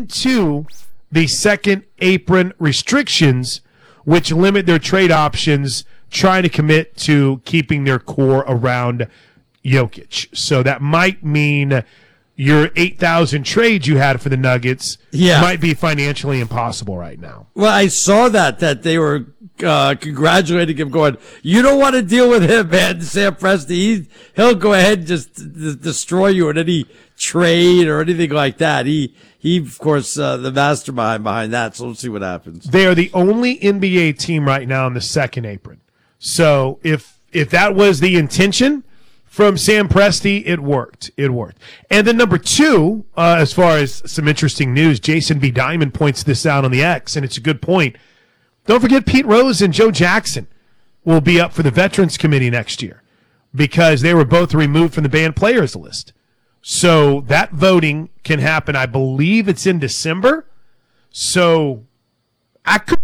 into the second apron restrictions, which limit their trade options, trying to commit to keeping their core around Jokic. So that might mean your 8,000 trades you had for the Nuggets might be financially impossible right now. Well, I saw that they were congratulating him, going, "You don't want to deal with him, man, Sam Presti. He'll go ahead and just destroy you in any trade or anything like that." He of course, the mastermind behind that. So we'll see what happens. They are the only NBA team right now in the second apron. So if that was the intention from Sam Presti, it worked. It worked. And then number two, as far as some interesting news, Jason B. Diamond points this out on the X, and it's a good point. Don't forget Pete Rose and Joe Jackson will be up for the Veterans Committee next year because they were both removed from the banned players list. So that voting can happen. I believe it's in December. So I could.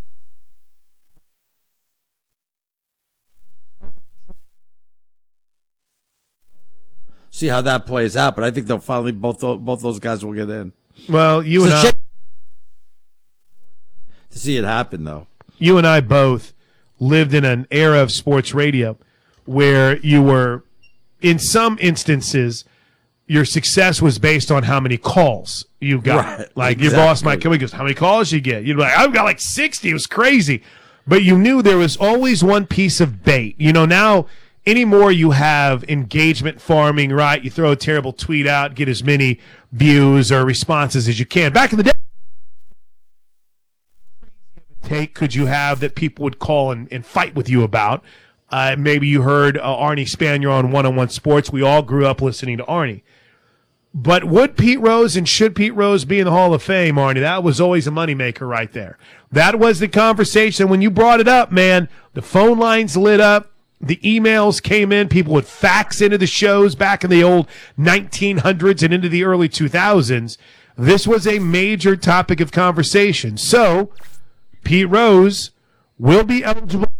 See how that plays out, but I think they'll finally both those guys will get in. Well, you and I to see it happen, though. You and I both lived in an era of sports radio where you were, in some instances, your success was based on how many calls you got. Right, like exactly. Your boss might come and goes, "How many calls you get?" You'd be like, "I've got like 60. It was crazy." But you knew there was always one piece of bait. Now anymore you have engagement farming, right? You throw a terrible tweet out, get as many views or responses as you can. Back in the day, could you have that people would call and fight with you about? Maybe you heard Arnie Spanier on One-on-One Sports. We all grew up listening to Arnie. But would Pete Rose and should Pete Rose be in the Hall of Fame, Arnie? That was always a moneymaker right there. That was the conversation. When you brought it up, man, the phone lines lit up. The emails came in. People would fax into the shows back in the old 1900s and into the early 2000s. This was a major topic of conversation. So Pete Rose will be eligible